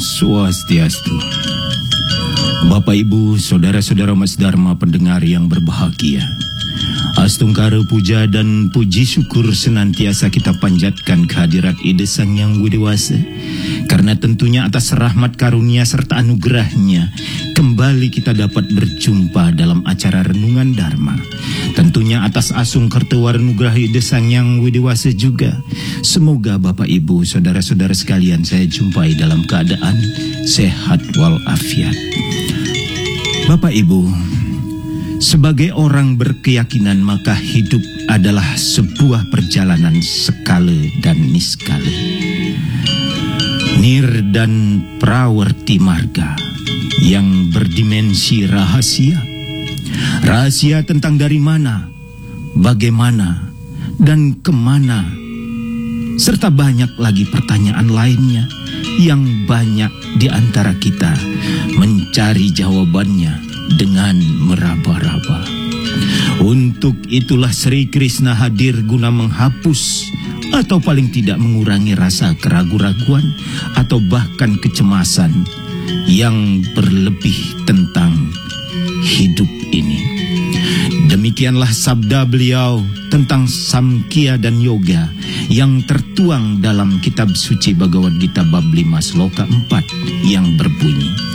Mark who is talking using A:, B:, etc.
A: Swastiastu. Bapak Ibu, saudara-saudara Mas Dharma pendengar yang berbahagia, astungkara puja dan puji syukur senantiasa kita panjatkan kehadirat Ida Sang Yang Widewasa, karena tentunya atas rahmat karunia serta anugerahnya kembali kita dapat berjumpa dalam acara Renungan Dharma. Tentunya atas asung kartawarnugraha Ida Sang Yang Widewasa juga. Semoga Bapak Ibu, saudara-saudara sekalian saya jumpai dalam keadaan sehat walafiat. Bapak Ibu, sebagai orang berkeyakinan maka hidup adalah sebuah perjalanan skala dan niskala. Nir dan prawerti marga yang berdimensi rahasia. Rahasia tentang dari mana, bagaimana, dan kemana. Serta banyak lagi pertanyaan lainnya yang banyak di antara kita mencari jawabannya dengan meraba-raba. Untuk itulah Sri Krishna hadir guna menghapus atau paling tidak mengurangi rasa keraguan-raguan atau bahkan kecemasan yang berlebih tentang hidup ini. Demikianlah sabda beliau tentang Samkhya dan Yoga yang tertuang dalam kitab suci Bhagavad Gita bab 5 sloka 4 yang berbunyi,